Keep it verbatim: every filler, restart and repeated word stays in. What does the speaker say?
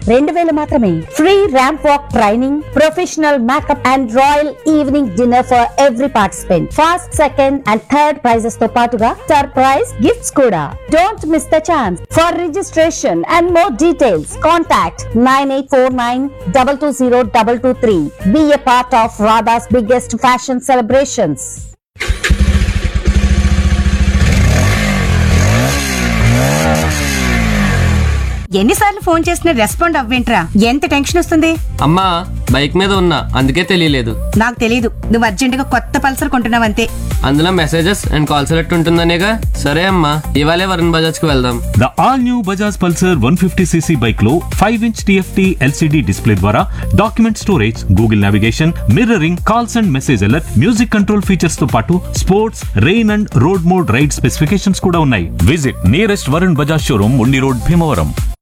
రెండు వేలు మాత్రమే. Free ramp walk training, professional makeup and royal evening dinner for every participant. First, second and third prices తో పాటుగా surprise gifts కూడా. Don't miss the chance. For registration and more details contact nine eight four nine two two zero two two three. Be a part of Radha's biggest fashion celebrations. ఎన్నిసార్లు phone చేసినా respond అవ్వేంట్రా? ఎంత tension వస్తుంది. అమ్మా bike మీద ఉన్నా, అందుకే తెలియలేదు. నాకు తెలీదు, నువ్వు అర్జెంట్ గా కొత్త పల్సర్ కొంటున్నావంతే. అందులో మెసేజెస్ అండ్ కాల్ సెలెక్ట్ ఉంటుందనేగా. సరే అమ్మా, ఇవాళే వరుణ్ బజాజ్ కి వెళ్దాం. The all new Bajaj Pulsar one fifty CC bike లో five inch TFT LCD display ద్వారా document storage, Google navigation, mirroring, calls and message alert, music control features తో పాటు sports, rain and road mode ride specifications కూడా ఉన్నాయి. Visit nearest Varun Bajaj showroom, ఉండి road, Bhimavaram.